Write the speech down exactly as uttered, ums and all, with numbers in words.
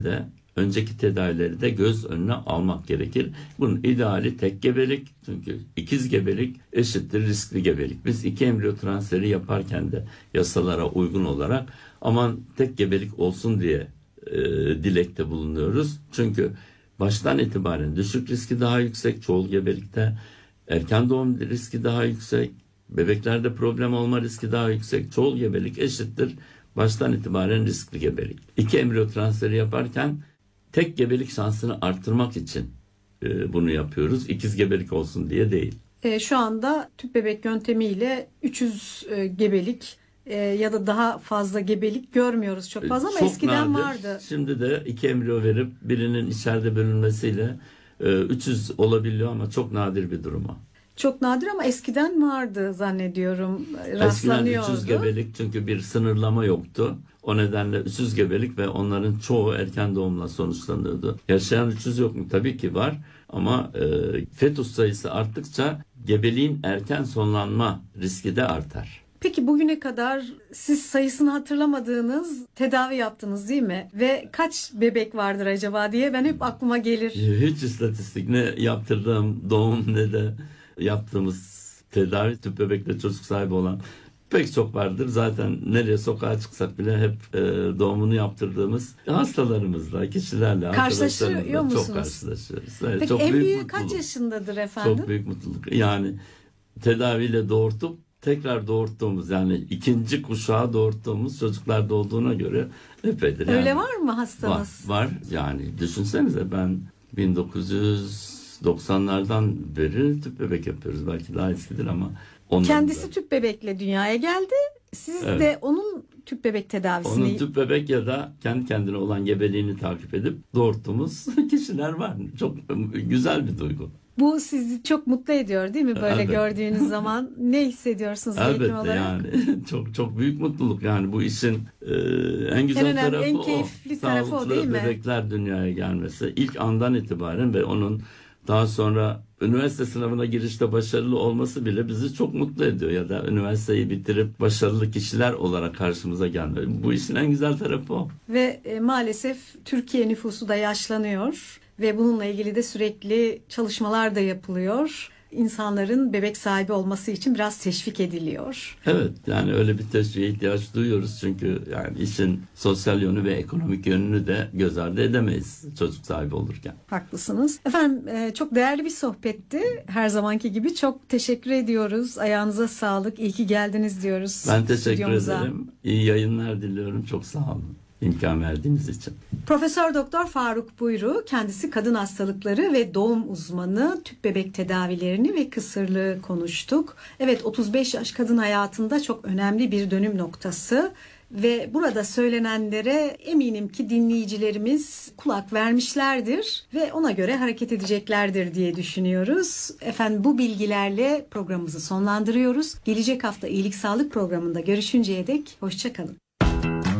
de önceki tedavileri de göz önüne almak gerekir. Bunun ideali tek gebelik, çünkü ikiz gebelik eşittir riskli gebelik. Biz iki embriyo transferi yaparken de yasalara uygun olarak aman tek gebelik olsun diye e, dilekte bulunuyoruz. Çünkü baştan itibaren düşük riski daha yüksek, çoğul gebelikte erken doğum riski daha yüksek, bebeklerde problem olma riski daha yüksek, çoğul gebelik eşittir baştan itibaren riskli gebelik. İki embriyo transferi yaparken tek gebelik şansını arttırmak için e, bunu yapıyoruz. İkiz gebelik olsun diye değil. E, şu anda tüp bebek yöntemiyle üç yüz e, gebelik e, ya da daha fazla gebelik görmüyoruz çok fazla ama çok eskiden nadir. vardı. Şimdi de iki embriyo verip birinin içeride bölünmesiyle e, üç yüz olabiliyor ama çok nadir bir durum o. Çok nadir ama eskiden vardı zannediyorum. Rastlanıyordu. Eskiden üç yüz gebelik, çünkü bir sınırlama yoktu. O nedenle üç yüz gebelik ve onların çoğu erken doğumla sonuçlanıyordu. Yaşayan üç yüz yok mu? Tabii ki var ama e, fetus sayısı arttıkça gebeliğin erken sonlanma riski de artar. Peki bugüne kadar siz sayısını hatırlamadığınız tedavi yaptınız değil mi? Ve kaç bebek vardır acaba diye ben hep aklıma gelir. Hiç istatistik, ne yaptırdığım doğum ne de yaptığımız tedavi, tüp bebekte çocuk sahibi olan pek çok vardır. Zaten nereye sokağa çıksak bile hep e, doğumunu yaptırdığımız hastalarımızla, kişilerle, Karşılaşıyor arkadaşlarımızla musunuz? çok karşılaşıyoruz. Evet, Peki çok en büyük büyüğü mutluluk. kaç yaşındadır efendim? Çok büyük mutluluk. Yani tedaviyle doğurtup tekrar doğurttuğumuz, yani ikinci kuşağı doğurttuğumuz çocuklarda olduğuna göre epeydir. Öyle yani, var mı hastanız? Var, var. Yani düşünsenize, ben bin dokuz yüz doksanlardan beri tüp bebek yapıyoruz. Belki daha eskidir ama kendisi da... tüp bebekle dünyaya geldi. Siz evet. de onun tüp bebek tedavisini... Onun tüp bebek ya da kendi kendine olan gebeliğini takip edip doğurttuğumuz kişiler var. Çok güzel bir duygu. Bu sizi çok mutlu ediyor değil mi? Böyle Elbette. Gördüğünüz zaman ne hissediyorsunuz Elbette hekim olarak? yani. çok çok büyük mutluluk. Yani bu işin e, en güzel En önemli, tarafı en o. keyifli tarafı o, Sağlıklı değil mi? bebekler dünyaya gelmesi. İlk andan itibaren ve onun daha sonra üniversite sınavına girişte başarılı olması bile bizi çok mutlu ediyor. Ya da üniversiteyi bitirip başarılı kişiler olarak karşımıza gelme. Bu işin en güzel tarafı o. Ve e, maalesef Türkiye nüfusu da yaşlanıyor. Ve bununla ilgili de sürekli çalışmalar da yapılıyor. İnsanların bebek sahibi olması için biraz teşvik ediliyor. Evet, yani öyle bir teşviğe ihtiyaç duyuyoruz. Çünkü yani işin sosyal yönü ve ekonomik yönünü de göz ardı edemeyiz çocuk sahibi olurken. Haklısınız. Efendim çok değerli bir sohbetti. Her zamanki gibi çok teşekkür ediyoruz. Ayağınıza sağlık. İyi ki geldiniz diyoruz. Ben teşekkür stüdyomuza. ederim. İyi yayınlar diliyorum. Çok sağ olun İmkan verdiğiniz için. Profesör Doktor Faruk Buyru, kendisi kadın hastalıkları ve doğum uzmanı, tüp bebek tedavilerini ve kısırlığı konuştuk. Evet, otuz beş yaş kadın hayatında çok önemli bir dönüm noktası ve burada söylenenlere eminim ki dinleyicilerimiz kulak vermişlerdir ve ona göre hareket edeceklerdir diye düşünüyoruz. Efendim bu bilgilerle programımızı sonlandırıyoruz. Gelecek hafta iyilik sağlık programında görüşünceye dek hoşça kalın.